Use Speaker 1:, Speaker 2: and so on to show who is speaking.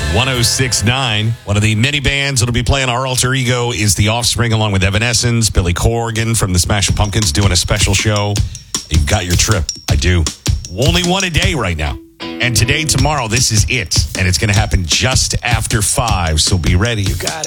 Speaker 1: 1069. One of the many bands that'll be playing our alter ego is The Offspring, along with Evanescence, Billy Corgan from the Smashing Pumpkins doing a special show. You've got your trip. I do. Only one a day right now. And today, tomorrow, this is it. And it's going to happen just after 5. So be ready.
Speaker 2: You got it.